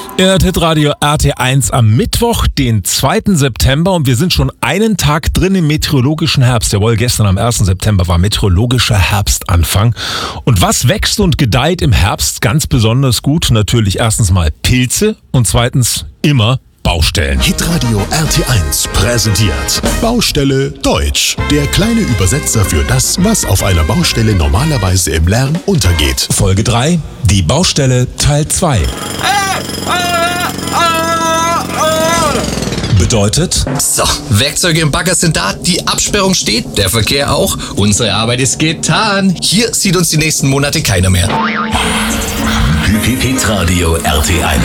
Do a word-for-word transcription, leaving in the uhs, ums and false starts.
Ihr hört Hitradio R T eins am Mittwoch, den zweiten September, und wir sind schon einen Tag drin im meteorologischen Herbst. Jawohl, gestern am ersten September war meteorologischer Herbstanfang. Und was wächst und gedeiht im Herbst ganz besonders gut? Natürlich erstens mal Pilze und zweitens immer Baustellen. Hitradio R T eins präsentiert Baustelle Deutsch. Der kleine Übersetzer für das, was auf einer Baustelle normalerweise im Lärm untergeht. Folge drei, die Baustelle Teil zwei. Bedeutet: So, Werkzeuge im Bagger sind da, die Absperrung steht, der Verkehr auch. Unsere Arbeit ist getan. Hier sieht uns die nächsten Monate keiner mehr. Hitradio R T eins.